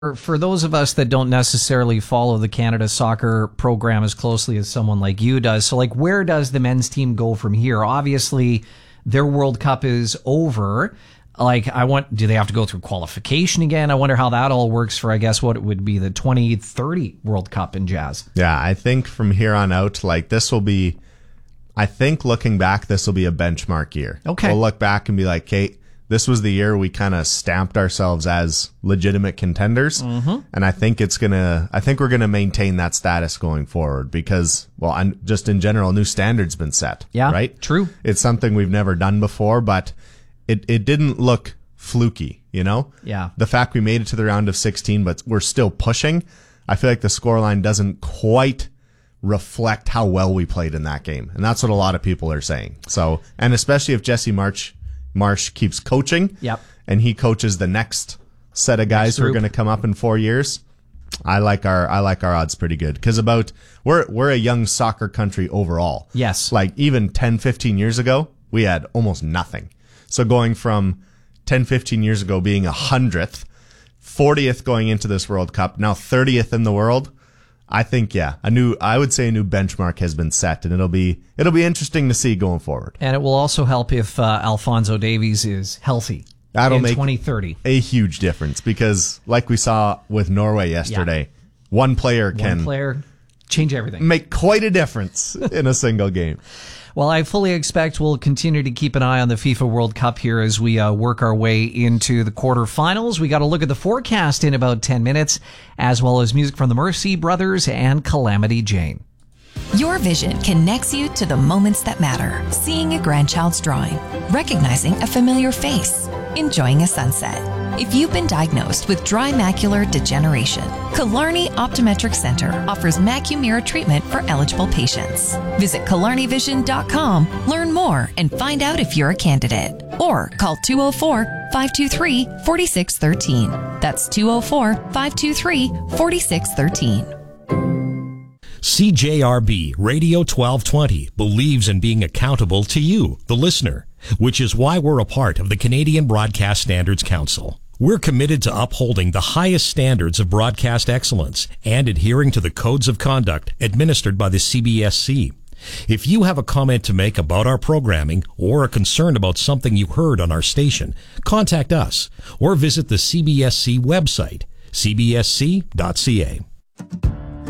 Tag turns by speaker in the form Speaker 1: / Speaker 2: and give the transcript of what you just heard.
Speaker 1: For those of us that don't necessarily follow the Canada soccer program as closely as someone like you does, so like where does the men's team go from here? Obviously, their World Cup is over. Like, do they have to go through qualification again? I wonder how that all works for, I guess, what it would be the 2030 World Cup in Jazz.
Speaker 2: Yeah, I think from here on out, like this will be, I think looking back, this will be a benchmark year.
Speaker 1: Okay.
Speaker 2: We'll look back and be like, Kate, this was the year we kind of stamped ourselves as legitimate contenders. Mm-hmm. And I think we're going to maintain that status going forward because, well, just in general, new standards been set.
Speaker 1: Yeah.
Speaker 2: Right?
Speaker 1: True.
Speaker 2: It's something we've never done before, but it didn't look fluky, you know?
Speaker 1: Yeah.
Speaker 2: The fact we made it to the round of 16, but we're still pushing. I feel like the scoreline doesn't quite reflect how well we played in that game. And that's what a lot of people are saying. So, and especially if Jesse Marsh keeps coaching,
Speaker 1: yep,
Speaker 2: and he coaches the next set of guys who are going to come up in 4 years. I like our odds pretty good because we're a young soccer country overall.
Speaker 1: Yes,
Speaker 2: like even 10, 15 years ago, we had almost nothing. So going from 10, 15 years ago being 100th, 40th going into this World Cup, now 30th in the world. I think, I would say a new benchmark has been set, and it'll be interesting to see going forward.
Speaker 1: And it will also help if Alphonso Davies is healthy.
Speaker 2: That'll
Speaker 1: in
Speaker 2: make
Speaker 1: 2030
Speaker 2: a huge difference because, like we saw with Norway yesterday, one player can
Speaker 1: change everything,
Speaker 2: make quite a difference in a single game.
Speaker 1: Well, I fully expect we'll continue to keep an eye on the FIFA World Cup here as we work our way into the quarterfinals. We got to look at the forecast in about 10 minutes, as well as music from the Mercy Brothers and Calamity Jane.
Speaker 3: Your vision connects you to the moments that matter. Seeing a grandchild's drawing, recognizing a familiar face, enjoying a sunset. If you've been diagnosed with dry macular degeneration, Killarney Optometric Center offers Macumira treatment for eligible patients. Visit KillarneyVision.com, learn more, and find out if you're a candidate. Or call 204-523-4613. That's 204-523-4613.
Speaker 4: CJRB Radio 1220 believes in being accountable to you, the listener, which is why we're a part of the Canadian Broadcast Standards Council. We're committed to upholding the highest standards of broadcast excellence and adhering to the codes of conduct administered by the CBSC. If you have a comment to make about our programming or a concern about something you heard on our station, contact us or visit the CBSC website, cbsc.ca.